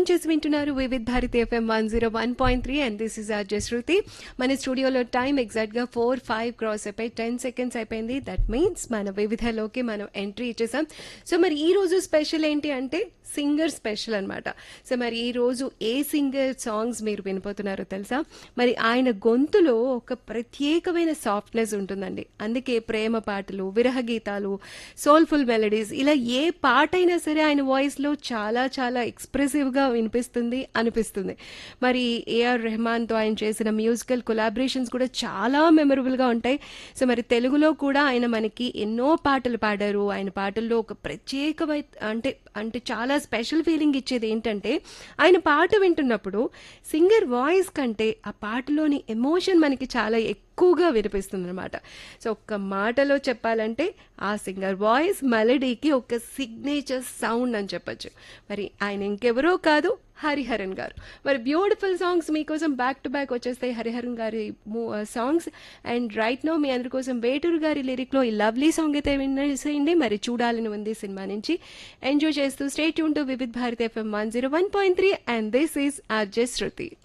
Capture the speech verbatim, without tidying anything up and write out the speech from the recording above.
Tune చేసి వింటున్నారు Vividh Bharati FM one zero one point three and this is RJ శృతి. మన స్టూడియోలో టైం ఎగ్జాక్ట్గా ఫోర్ ఫైవ్ క్రాస్ అయిపోయి టెన్ సెకండ్స్ అయిపోయింది. దట్ మీన్స్ మన వివిధలోకి మనం ఎంట్రీ ఇచ్చేసాం. సో మరి ఈ రోజు స్పెషల్ ఏంటి అంటే సింగర్ స్పెషల్ అనమాట. సో మరి ఈ రోజు ఏ సింగర్ సాంగ్స్ మీరు వినిపోతున్నారో తెలుసా? మరి ఆయన గొంతులో ఒక ప్రత్యేకమైన సాఫ్ట్నెస్ ఉంటుందండి. అందుకే ప్రేమ పాటలు, విరహ గీతాలు, సోల్ఫుల్ మెలడీస్ ఇలా ఏ పాట అయినా సరే ఆయన వాయిస్లో చాలా చాలా ఎక్స్ప్రెసివ్గా వినిపిస్తుంది అనిపిస్తుంది. మరి ఏఆర్ రెహమాన్తో ఆయన చేసిన మ్యూజికల్ కొలాబరేషన్స్ కూడా చాలా మెమరబుల్గా ఉంటాయి. సో మరి తెలుగులో కూడా ఆయన మనకి ఎన్నో పాటలు పాడారు. ఆయన పాటల్లో ఒక ప్రత్యేకమైన అంటే అంటే చాలా స్పెషల్ ఫీలింగ్ ఇచ్చేది ఏంటంటే ఆయన పాట వింటున్నప్పుడు సింగర్ వాయిస్ కంటే ఆ పాటలోని ఎమోషన్ మనకి చాలా ఎక్కువగా వినిపిస్తుంది అనమాట. సో ఒక్క మాటలో చెప్పాలంటే ఆ సింగర్ వాయిస్ మెలడీకి ఒక సిగ్నేచర్ సౌండ్ అని చెప్పచ్చు. మరి ఆయన ఇంకెవరో కాదు, హరిహరన్ గారు. మరి బ్యూటిఫుల్ సాంగ్స్ మీకోసం బ్యాక్ టు బ్యాక్ వచ్చేస్తాయి హరిహరన్ గారి సాంగ్స్. అండ్ రైట్ నో మీ అందరి కోసం వేటూరు గారి లిరిక్లో ఈ లవ్లీ సాంగ్ అయితే వినేసేయండి. మరి చూడాలని ఉంది సినిమా నుంచి. ఎంజాయ్ చేస్తూ stay tune to Vividh Bharati FM one zero one point three and this is RJ Shruti.